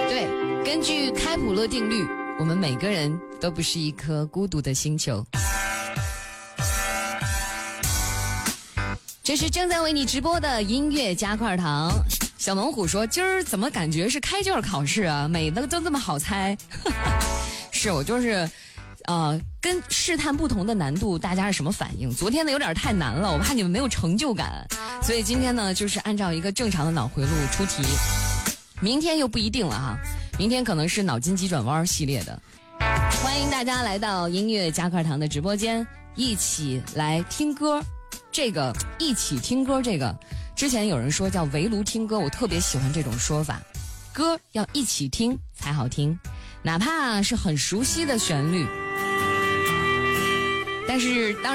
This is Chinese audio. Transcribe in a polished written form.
对，根据开普勒定律，我们每个人都不是一颗孤独的星球。这是正在为你直播的音乐加块糖。小猛虎说，今儿怎么感觉是开卷考试啊，每个都这么好猜。是我就是跟试探不同的难度大家是什么反应。昨天呢有点太难了，我怕你们没有成就感，所以今天呢就是按照一个正常的脑回路出题。明天又不一定了哈，明天可能是脑筋急转弯系列的。欢迎大家来到音乐加块糖的直播间，一起来听歌。这个一起听歌，这个之前有人说叫围炉听歌，我特别喜欢这种说法。歌要一起听才好听，哪怕是很熟悉的旋律，但是当